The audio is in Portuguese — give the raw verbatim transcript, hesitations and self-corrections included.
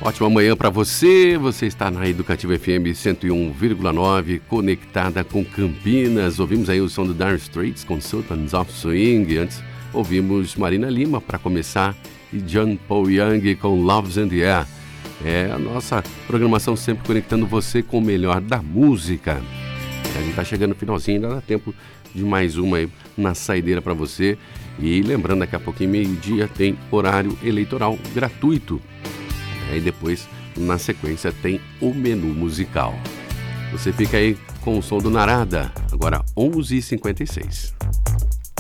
Ótima manhã para você, você está na Educativa F M cento e um vírgula nove, conectada com Campinas. Ouvimos aí o som do Dire Straits com Sultans of Swing. Antes ouvimos Marina Lima para começar e John Paul Young com Love's in the Air. É a nossa programação sempre conectando você com o melhor da música. A gente está chegando no finalzinho, ainda dá tempo de mais uma aí na saideira para você. E lembrando, daqui a pouquinho, meio-dia, tem horário eleitoral gratuito. Aí depois, na sequência, tem o menu musical. Você fica aí com o som do Narada, agora onze e cinquenta e seis.